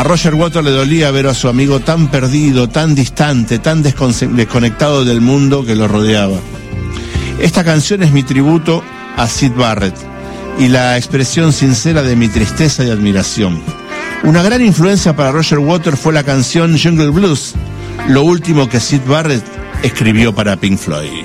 A Roger Waters le dolía ver a su amigo tan perdido, tan distante, tan desconectado del mundo que lo rodeaba. Esta canción es mi tributo a Syd Barrett y la expresión sincera de mi tristeza y admiración. Una gran influencia para Roger Waters fue la canción Jungle Blues, lo último que Syd Barrett escribió para Pink Floyd.